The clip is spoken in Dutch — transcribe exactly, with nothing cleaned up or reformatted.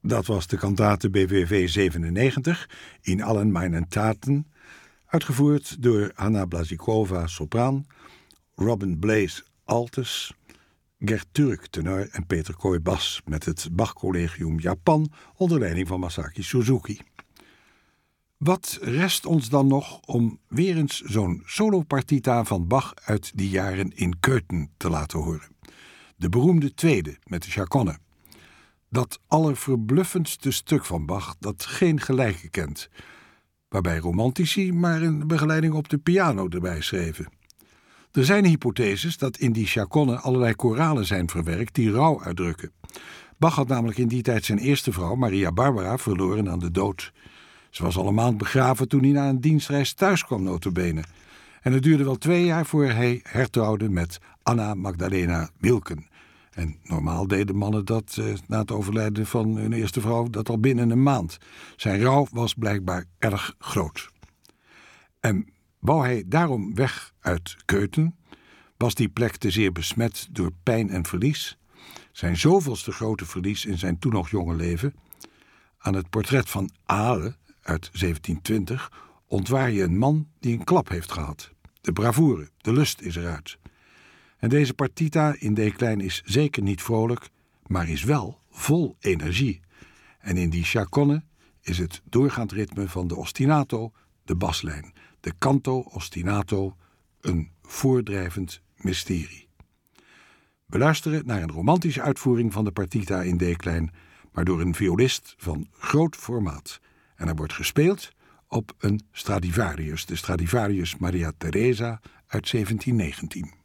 Dat was de kantate B W V zevenennegentig, In allen meinen Taten, uitgevoerd door Anna Blazikova, sopraan, Robin Blaze, altes, Gert Turk, tenor en Peter Kooi, bas, met het Bach-collegium Japan onder leiding van Masaki Suzuki. Wat rest ons dan nog om weer eens zo'n solopartita van Bach uit die jaren in Köthen te laten horen. De beroemde tweede met de chaconne. Dat allerverbluffendste stuk van Bach dat geen gelijke kent, waarbij romantici maar een begeleiding op de piano erbij schreven. Er zijn hypotheses dat in die chaconne allerlei koralen zijn verwerkt die rouw uitdrukken. Bach had namelijk in die tijd zijn eerste vrouw, Maria Barbara, verloren aan de dood. Ze was al een maand begraven toen hij na een dienstreis thuis kwam, nota bene. En het duurde wel twee jaar voor hij hertrouwde met Anna Magdalena Wilken. En normaal deden mannen dat eh, na het overlijden van hun eerste vrouw dat al binnen een maand. Zijn rouw was blijkbaar erg groot. En wou hij daarom weg uit Köthen, was die plek te zeer besmet door pijn en verlies. Zijn zoveelste grote verlies in zijn toen nog jonge leven. Aan het portret van Ale uit zeventien twintig ontwaar je een man die een klap heeft gehad. De bravoure, de lust is eruit. En deze partita in D-klein is zeker niet vrolijk, maar is wel vol energie. En in die chaconne is het doorgaand ritme van de ostinato, de baslijn, de canto ostinato, een voordrijvend mysterie. We luisteren naar een romantische uitvoering van de partita in D-klein, maar door een violist van groot formaat. En er wordt gespeeld op een Stradivarius, de Stradivarius Maria Teresa uit zeventien negentien.